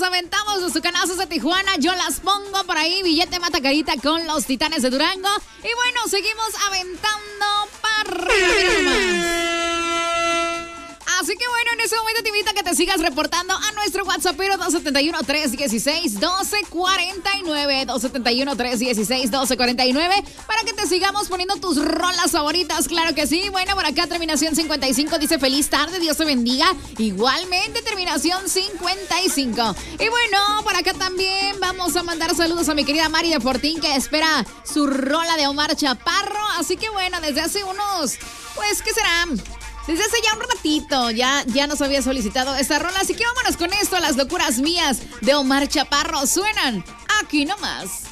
aventamos los tucanazos de Tijuana. Yo las pongo por ahí. Billete mata carita con los Titanes de Durango. Y bueno, seguimos aventando para Así que bueno, en ese momento te invito a que te sigas reportando a nuestro WhatsAppero 271-316-1249, 271-316-1249, para que te sigamos poniendo tus rolas favoritas, claro que sí. Bueno, por acá terminación 55 dice feliz tarde, Dios te bendiga. Igualmente terminación 55. Y bueno, por acá también vamos a mandar saludos a mi querida Mari de Fortín, que espera su rola de Omar Chaparro. Así que bueno, desde hace unos, pues, ¿qué será? Desde hace ya un ratito ya nos había solicitado esta rola, así que vámonos con esto, las locuras mías de Omar Chaparro suenan aquí nomás.